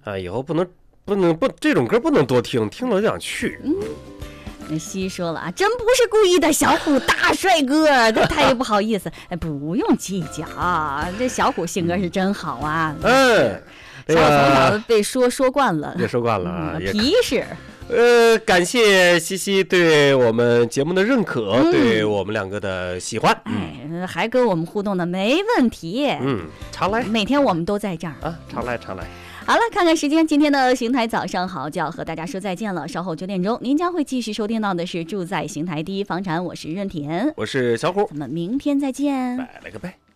啊，以后不这种歌不能多听，听了就想去。 那西说了啊，真不是故意的，小虎大帅哥，他也不好意思。哎，不用计较，这小虎性格是真好啊。小虎从小被说惯了， 也说惯了啊， 皮实。 感谢西西对我们节目的认可，对我们两个的喜欢。 还跟我们互动的没问题。 常来， 每天我们都在这儿啊，常来。 好了，看看时间，今天的邢台早上好就要和大家说再见了。稍后9点钟，您将会继续收听到的是住在邢台第一房产，我是任田， 我是小虎， 咱们明天再见， 拜了个拜。